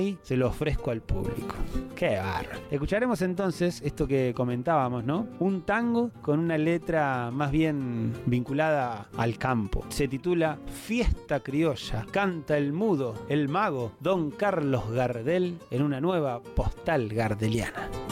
y se lo ofrezco al público. ¡Qué bárbaro! Escucharemos entonces esto que comentábamos, ¿no? Un tango con una letra más bien vinculada al campo. Se titula Fiesta Criolla. Canta el mudo, el mago, Don Carlos Gardel en una nueva postal gardeliana.